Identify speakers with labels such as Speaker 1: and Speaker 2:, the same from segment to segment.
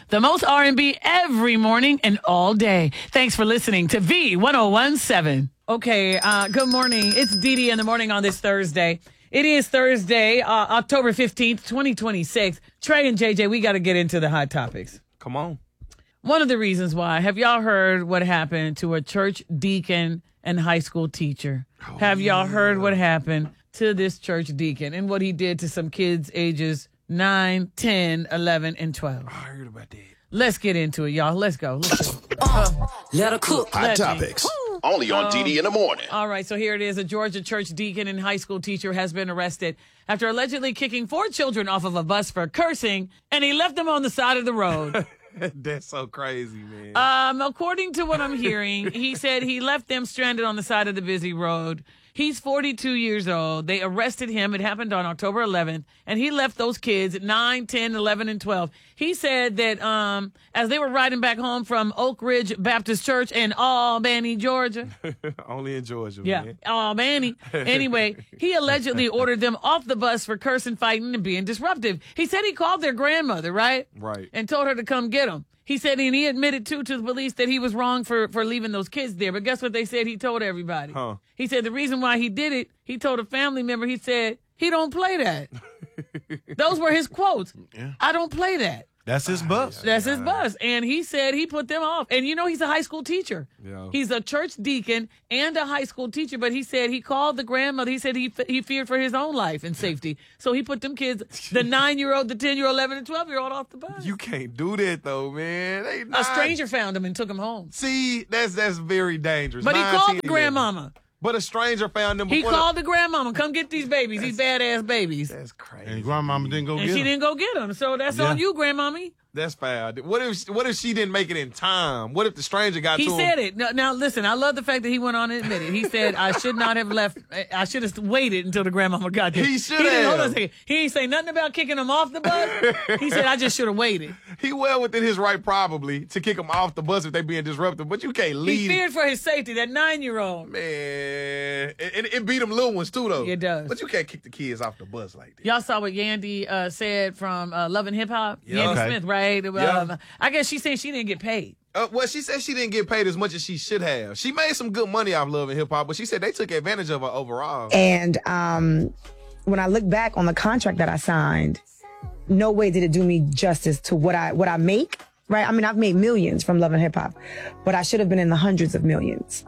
Speaker 1: The most R&B every morning and all day. Thanks for listening to V1017. Okay, good morning. It's Dee in the morning on this Thursday. It is Thursday, October 15th, 2026. Trey and JJ, we got to get into the hot topics.
Speaker 2: Come on.
Speaker 1: One of the reasons why, have y'all heard what happened to a church deacon and high school teacher? Have y'all heard what happened to this church deacon and what he did to some kids ages 9, 10, 11, and 12?
Speaker 2: I heard about that.
Speaker 1: Let's get into it, y'all. Let's go.
Speaker 3: Let her cook.
Speaker 4: Hot topics. Only on DD in the morning.
Speaker 1: All right, so here it is. A Georgia church deacon and high school teacher has been arrested after allegedly kicking 4 children off of a bus for cursing, and he left them on the side of the road.
Speaker 2: That's so crazy, man.
Speaker 1: According to what I'm hearing, he said he left them stranded on the side of the busy road. He's 42 years old. They arrested him. It happened on October 11th, and he left those kids at 9, 10, 11, and 12. He said that as they were riding back home from Oak Ridge Baptist Church in Albany, Georgia.
Speaker 2: Only in Georgia,
Speaker 1: Yeah,
Speaker 2: man.
Speaker 1: Albany. Anyway, he allegedly ordered them off the bus for cursing, fighting, and being disruptive. He said he called their grandmother, right?
Speaker 2: Right.
Speaker 1: And told her to come get him. He said, and he admitted, too, to the police that he was wrong for leaving those kids there. But guess what they said he told everybody?
Speaker 2: Huh.
Speaker 1: He said the reason why he did it, he told a family member, he said, he don't play that. Those were his quotes.
Speaker 5: Yeah.
Speaker 1: I don't play that.
Speaker 5: That's his bus.
Speaker 1: That's his bus. And he said he put them off. And, he's a high school teacher.
Speaker 2: Yeah.
Speaker 1: He's a church deacon and a high school teacher. But he said he called the grandmother. He said he feared for his own life and safety. So he put them kids, the 9-year-old, the 10-year-old, 11, and 12-year-old off the bus.
Speaker 2: You can't do that, though, man. They
Speaker 1: A
Speaker 2: not...
Speaker 1: stranger found him and took him home.
Speaker 2: See, that's very dangerous.
Speaker 1: But he
Speaker 2: 9,
Speaker 1: called
Speaker 2: 10,
Speaker 1: the
Speaker 2: 11.
Speaker 1: grandmama.
Speaker 2: But a stranger found them
Speaker 1: He
Speaker 2: before.
Speaker 1: called the grandmama. Come get these babies. These badass babies.
Speaker 2: That's crazy.
Speaker 5: And grandmama didn't go
Speaker 1: And
Speaker 5: get
Speaker 1: she
Speaker 5: him.
Speaker 1: didn't go get them. So that's
Speaker 5: Yeah.
Speaker 1: on you, grandmommy.
Speaker 2: That's foul. What if she didn't make it in time? What if the stranger got
Speaker 1: He
Speaker 2: to him?
Speaker 1: said it. Now, listen, I love the fact that he went on and admitted. He said, I should not have left. I should have waited until the grandmama got there.
Speaker 2: He should
Speaker 1: didn't- Hold on a
Speaker 2: have.
Speaker 1: second. He ain't say nothing about kicking him off the bus. He said, I just should have waited.
Speaker 2: He well within his right, probably, to kick them off the bus if they being disruptive. But you can't
Speaker 1: He
Speaker 2: lead.
Speaker 1: feared for his safety, that 9-year-old.
Speaker 2: Man, and it beat them little ones too, though.
Speaker 1: It does.
Speaker 2: But you can't kick the kids off the bus like that.
Speaker 1: Y'all saw what Yandy said from Love and Hip Hop?
Speaker 2: Yeah.
Speaker 1: Yandy
Speaker 5: Okay.
Speaker 1: Smith, right?
Speaker 2: Yeah.
Speaker 1: I guess she's saying she didn't get paid.
Speaker 2: Well, she said she didn't get paid as much as she should have. She made some good money off Love and Hip Hop, but she said they took advantage of her overall.
Speaker 6: And when I look back on the contract that I signed, no way did it do me justice to what I make. Right? I mean, I've made millions from Love and Hip Hop, but I should have been in the hundreds of millions.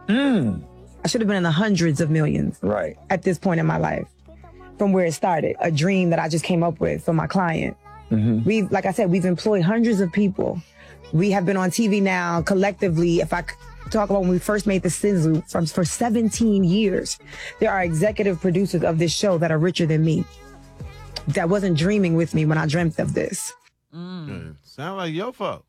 Speaker 6: I should have been in the hundreds of millions.
Speaker 4: Right.
Speaker 6: At this point in my life, from where it started, a dream that I just came up with for my client. Like I said, we've employed hundreds of people. We have been on TV now collectively. If I talk about when we first made the Sizzle for 17 years, there are executive producers of this show that are richer than me. That wasn't dreaming with me when I dreamt of this.
Speaker 5: Yeah. Sound like your fault.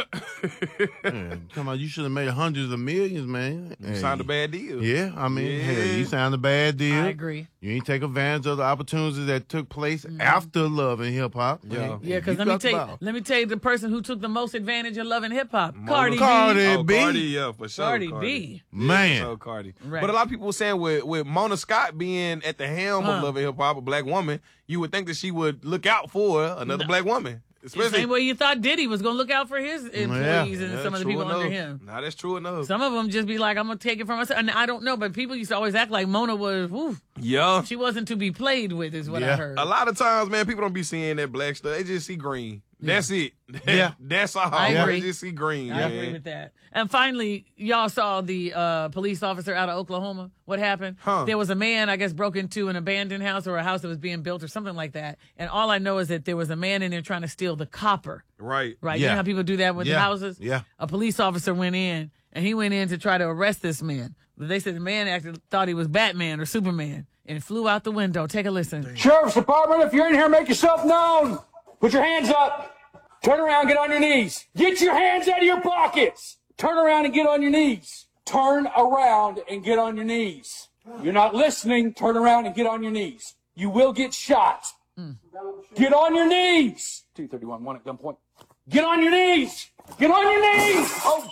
Speaker 5: Man, come on, you should have made hundreds of millions, man.
Speaker 2: You signed a bad deal.
Speaker 5: Yeah, I mean,
Speaker 2: Yeah.
Speaker 5: hell, you signed a bad deal.
Speaker 1: I agree.
Speaker 5: You ain't take advantage of the opportunities that took place after Love and Hip Hop.
Speaker 2: Yeah.
Speaker 1: Yeah, because
Speaker 5: You
Speaker 1: let me
Speaker 5: talk
Speaker 1: tell
Speaker 5: about-
Speaker 1: you the person who took the most advantage of Love and Hip Hop, Cardi B.
Speaker 5: Cardi
Speaker 2: Oh,
Speaker 5: B.
Speaker 2: Cardi, yeah, for sure.
Speaker 1: Cardi B.
Speaker 5: Man.
Speaker 2: So Cardi.
Speaker 1: Right.
Speaker 2: But a lot of people were saying with Mona Scott being at the helm of Love and Hip Hop, a black woman, you would think that she would look out for another black woman.
Speaker 1: The
Speaker 2: Especially,
Speaker 1: same way you thought Diddy was going to look out for his employees and some of the
Speaker 2: true
Speaker 1: people under
Speaker 2: enough.
Speaker 1: him.
Speaker 2: Nah, that's true enough.
Speaker 1: Some of them just be like, I'm going to take it for myself. And I don't know, but people used to always act like Mona was, woo,
Speaker 2: Yeah.
Speaker 1: she wasn't to be played with is what I
Speaker 5: Yeah.
Speaker 1: heard.
Speaker 2: A lot of times, man, people don't be seeing that black stuff. They just see green. That's it.
Speaker 5: Yeah.
Speaker 2: That's all.
Speaker 1: I agree.
Speaker 2: They just see green,
Speaker 1: I
Speaker 2: man.
Speaker 1: agree with that. And finally, y'all saw the police officer out of Oklahoma. What happened?
Speaker 2: Huh.
Speaker 1: There was a man, I guess, broke into an abandoned house or a house that was being built or something like that. And all I know is that there was a man in there trying to steal the copper.
Speaker 2: Right.
Speaker 1: Right? You
Speaker 5: Yeah.
Speaker 1: know how people do that with
Speaker 5: Yeah.
Speaker 1: houses?
Speaker 5: Yeah.
Speaker 1: A police officer went in, and he went in to try to arrest this man. But they said the man thought he was Batman or Superman and flew out the window. Take a listen.
Speaker 7: Sheriff's Department, if you're in here, make yourself known. Put your hands up. Turn around, get on your knees. Get your hands out of your pockets. Turn around and get on your knees. Turn around and get on your knees. You're not listening. Turn around and get on your knees. You will get shot. Get on your knees. 231, one at gunpoint. Get on your knees. Get on your knees. Oh.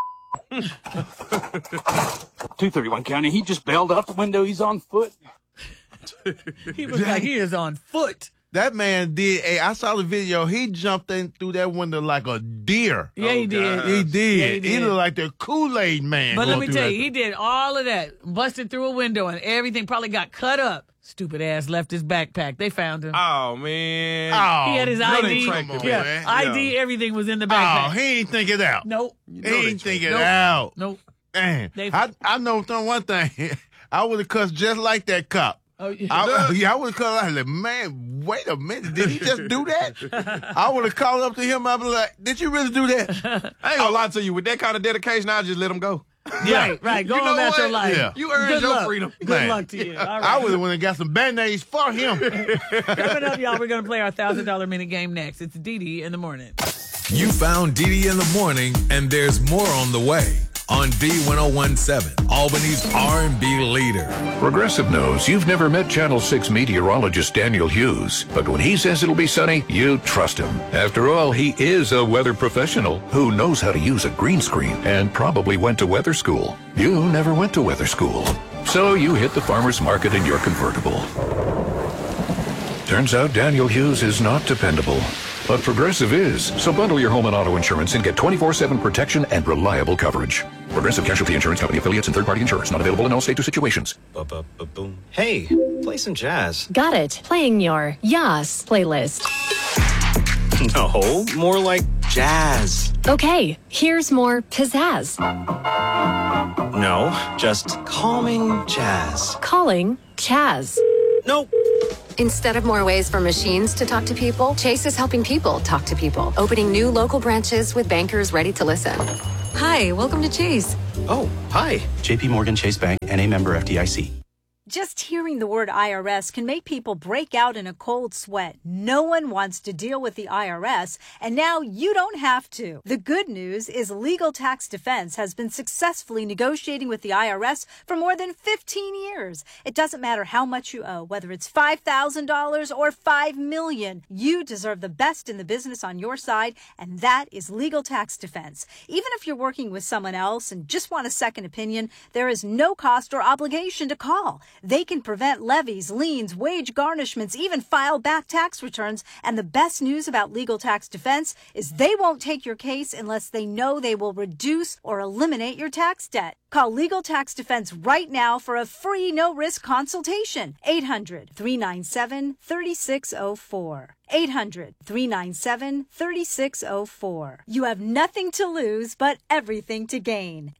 Speaker 7: 231 County. He just bailed out the window. He's on foot.
Speaker 1: He was like, he is on foot.
Speaker 5: That man did. Hey, I saw the video. He jumped in through that window like a deer.
Speaker 1: Yeah, he did.
Speaker 5: He did.
Speaker 1: Yeah, he did.
Speaker 5: He looked like the Kool-Aid man.
Speaker 1: But let me
Speaker 5: going
Speaker 1: tell
Speaker 5: through
Speaker 1: you, he did all of that, busted through a window, and everything probably got cut up. Stupid ass left his backpack. They found him.
Speaker 2: Oh, man.
Speaker 5: Oh,
Speaker 1: He had his
Speaker 2: they
Speaker 1: ID.
Speaker 2: tracked him,
Speaker 1: Yeah,
Speaker 2: man.
Speaker 1: ID, everything was in the
Speaker 5: Oh,
Speaker 1: backpack.
Speaker 5: he ain't think it out.
Speaker 1: Nope.
Speaker 5: He ain't think it
Speaker 1: Nope.
Speaker 5: out.
Speaker 1: Nope.
Speaker 5: Man,
Speaker 1: They-
Speaker 5: I know one thing. I would have cussed just like that cop.
Speaker 1: Oh, yeah.
Speaker 5: I would have called like, man, wait a minute. Did he just do that? I would have called up to him. I'd be like, did you really do that?
Speaker 2: I ain't gonna lie to you. With that kind of dedication, I'll just let him go.
Speaker 1: Right. Go
Speaker 2: You
Speaker 1: on
Speaker 2: know
Speaker 1: about
Speaker 2: what?
Speaker 1: your life.
Speaker 5: Yeah.
Speaker 2: You earned
Speaker 1: Good
Speaker 2: your
Speaker 1: luck.
Speaker 2: freedom.
Speaker 1: Good
Speaker 5: Man.
Speaker 1: luck to you. All right.
Speaker 5: I would have went and got some Band-Aids for him.
Speaker 1: Coming up, y'all, we're going to play our $1,000 minute game next. It's DD in the morning.
Speaker 8: You found DD in the morning, and there's more on the way on D1017, Albany's R&B leader.
Speaker 9: Progressive knows you've never met Channel 6 meteorologist Daniel Hughes, but when he says it'll be sunny, you trust him. After all, he is a weather professional who knows how to use a green screen and probably went to weather school. You never went to weather school, so you hit the farmer's market in your convertible. Turns out Daniel Hughes is not dependable. But Progressive is. So bundle your home and auto insurance and get 24/7 protection and reliable coverage. Progressive Casualty Insurance Company affiliates and third-party insurers. Not available in all states or situations.
Speaker 10: Hey, play some jazz.
Speaker 11: Got it. Playing your Yas playlist.
Speaker 10: No, more like jazz.
Speaker 11: Okay, here's more pizzazz.
Speaker 10: No, just calming jazz.
Speaker 11: Calling Chaz.
Speaker 10: Nope.
Speaker 12: Instead of more ways for machines to talk to people, Chase is helping people talk to people, opening new local branches with bankers ready to listen. Hi, welcome to Chase.
Speaker 10: Oh, hi. JP Morgan Chase Bank, N.A. member FDIC.
Speaker 13: Just hearing the word IRS can make people break out in a cold sweat. No one wants to deal with the IRS, and now you don't have to. The good news is Legal Tax Defense has been successfully negotiating with the IRS for more than 15 years. It doesn't matter how much you owe, whether it's $5,000 or $5 million. You deserve the best in the business on your side, and that is Legal Tax Defense. Even if you're working with someone else and just want a second opinion, there is no cost or obligation to call. They can prevent levies, liens, wage garnishments, even file back tax returns. And the best news about Legal Tax Defense is they won't take your case unless they know they will reduce or eliminate your tax debt. Call Legal Tax Defense right now for a free no-risk consultation. 800-397-3604. 800-397-3604. You have nothing to lose but everything to gain.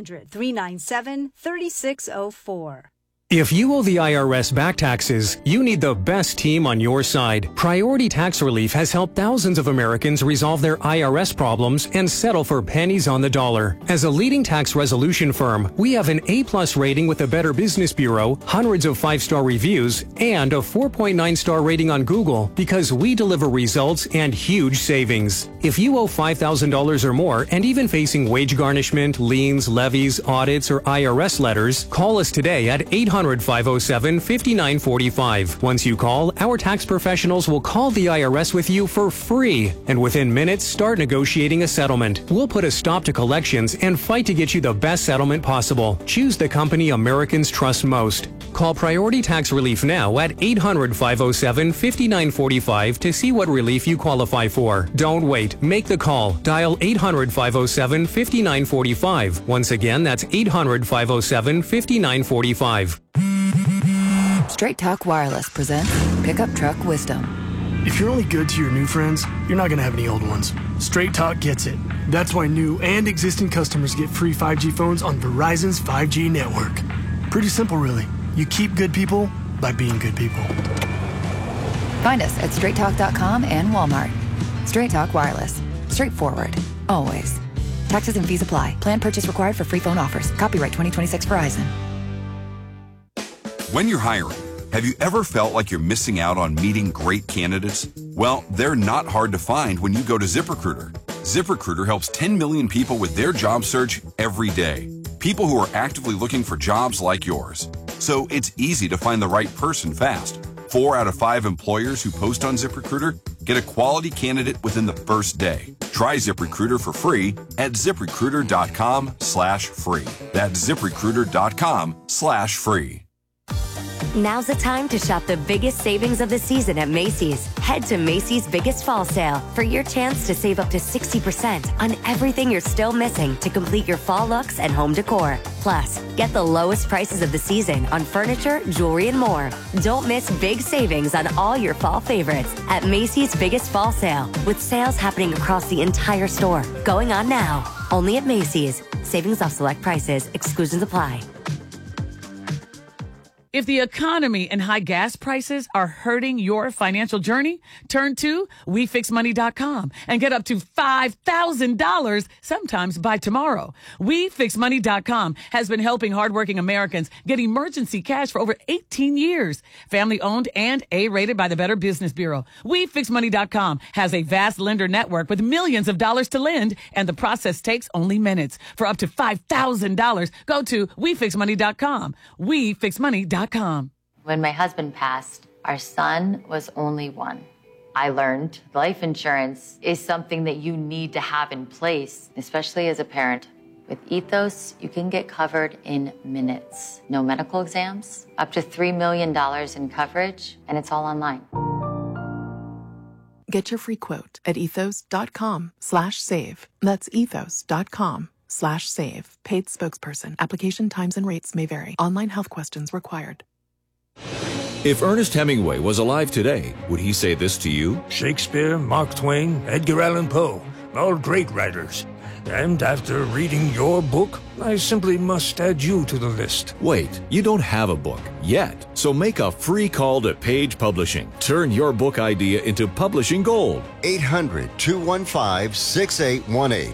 Speaker 13: 800-397-3604.
Speaker 14: If you owe the IRS back taxes, you need the best team on your side. Priority Tax Relief has helped thousands of Americans resolve their IRS problems and settle for pennies on the dollar. As a leading tax resolution firm, we have an A+ rating with the Better Business Bureau, hundreds of 5-star reviews, and a 4.9-star rating on Google because we deliver results and huge savings. If you owe $5,000 or more and even facing wage garnishment, liens, levies, audits, or IRS letters, call us today at 800-507-5945. Once you call, our tax professionals will call the IRS with you for free, and within minutes, start negotiating a settlement. We'll put a stop to collections and fight to get you the best settlement possible. Choose the company Americans trust most. Call Priority Tax Relief now at 800-507-5945 to see what relief you qualify for. Don't wait. Make the call. Dial 800-507-5945. Once again, that's 800-507-5945.
Speaker 15: Straight Talk Wireless presents Pickup Truck Wisdom.
Speaker 16: If you're only good to your new friends, you're not going to have any old ones. Straight Talk gets it. That's why new and existing customers get free 5G phones on Verizon's 5G network. Pretty simple, really. You keep good people by being good people.
Speaker 15: Find us at straighttalk.com and Walmart. Straight Talk Wireless. Straightforward. Always. Taxes and fees apply. Plan purchase required for free phone offers. Copyright 2026 Verizon.
Speaker 17: When you're hiring, have you ever felt like you're missing out on meeting great candidates? Well, they're not hard to find when you go to ZipRecruiter. ZipRecruiter helps 10 million people with their job search every day. People who are actively looking for jobs like yours. So it's easy to find the right person fast. 4 out of 5 employers who post on ZipRecruiter get a quality candidate within the first day. Try ZipRecruiter for free at ZipRecruiter.com/free. That's ZipRecruiter.com/free.
Speaker 18: Now's the time to shop the biggest savings of the season at Macy's. Head to Macy's Biggest Fall Sale for your chance to save up to 60% on everything you're still missing to complete your fall looks and home decor. Plus, get the lowest prices of the season on furniture, jewelry, and more. Don't miss big savings on all your fall favorites at Macy's Biggest Fall Sale, with sales happening across the entire store. Going on now. Only at Macy's. Savings off select prices. Exclusions apply.
Speaker 1: If the economy and high gas prices are hurting your financial journey, turn to WeFixMoney.com and get up to $5,000 sometimes by tomorrow. WeFixMoney.com has been helping hardworking Americans get emergency cash for over 18 years. Family owned and A-rated by the Better Business Bureau. WeFixMoney.com has a vast lender network with millions of dollars to lend, and the process takes only minutes. For up to $5,000, go to WeFixMoney.com. WeFixMoney.com.
Speaker 19: When my husband passed, our son was only one. I learned life insurance is something that you need to have in place, especially as a parent. With Ethos, you can get covered in minutes. No medical exams, up to $3 million in coverage, and it's all online.
Speaker 20: Get your free quote at ethos.com/save. That's ethos.com/save. Paid spokesperson. Application times and rates may vary. Online health questions required.
Speaker 21: If Ernest Hemingway was alive today, would he say this to you?
Speaker 22: Shakespeare, Mark Twain, Edgar Allan Poe, all great writers. And after reading your book, I simply must add you to the list.
Speaker 21: Wait, you don't have a book yet, so make a free call to Page Publishing. Turn your book idea into publishing gold.
Speaker 23: 800-215-6818.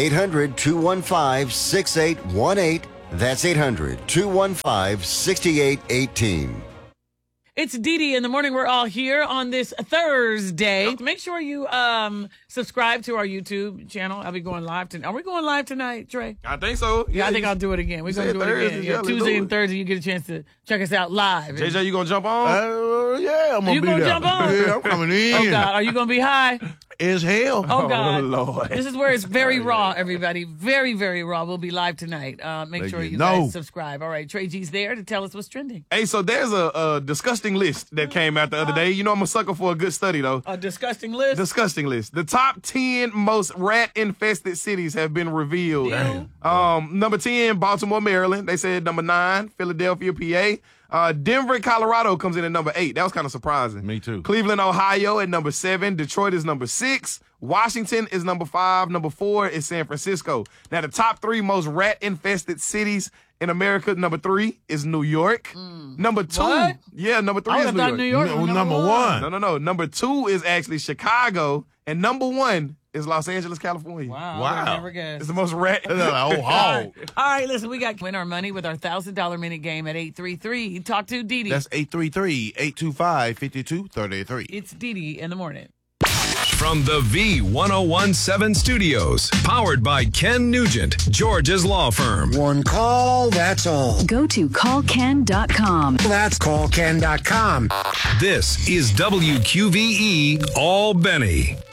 Speaker 23: 800-215-6818. That's 800-215-6818.
Speaker 1: It's Dee in the morning. We're all here on this Thursday. Make sure you subscribe to our YouTube channel. I'll be going live tonight. Are we going live tonight, Trey?
Speaker 2: I think so.
Speaker 1: Yeah, I think I'll do it again. We're going to do it again. Yeah, Tuesday and Thursday, you get a chance to check us out live.
Speaker 2: JJ, you going to jump on?
Speaker 5: Yeah, I'm going to be there.
Speaker 1: You going to jump on?
Speaker 5: Yeah, I'm coming in.
Speaker 1: Oh, God. Are you going to be high?
Speaker 5: As hell.
Speaker 1: Oh, God.
Speaker 2: Lord.
Speaker 1: This is where it's very raw, everybody. Very, very raw. We'll be live tonight. Make sure you guys subscribe. All right, Trey G's there to tell us what's trending.
Speaker 2: Hey, so there's a disgusting list that came out the other day. You know I'm a sucker for a good study, though.
Speaker 1: A disgusting list?
Speaker 2: Disgusting list. The top 10 most rat-infested cities have been revealed. Number 10, Baltimore, Maryland. They said number 9, Philadelphia, PA. Denver, Colorado comes in at number 8. That was kind of surprising.
Speaker 5: Me too.
Speaker 2: Cleveland, Ohio at number 7. Detroit is number 6. Washington is number 5. Number 4 is San Francisco. Now, the top 3 most rat-infested cities in America, number 3 is New York. Number 2.
Speaker 1: What?
Speaker 2: Yeah, number 3 is New York.
Speaker 5: Number 1.
Speaker 2: No. Number 2 is actually Chicago. And number 1 is Los Angeles, California.
Speaker 1: Wow. I never guessed.
Speaker 2: It's the most rat.
Speaker 5: Oh,
Speaker 1: All right, listen, we got to win our money with our $1,000 minute game at 833. Talk to Dee.
Speaker 5: That's 833-825-5233.
Speaker 1: It's Dee in the morning.
Speaker 8: From the V1017 studios, powered by Ken Nugent, George's law firm.
Speaker 24: One call, that's all.
Speaker 25: Go to callken.com.
Speaker 24: That's callken.com.
Speaker 8: This is WQVE Albany.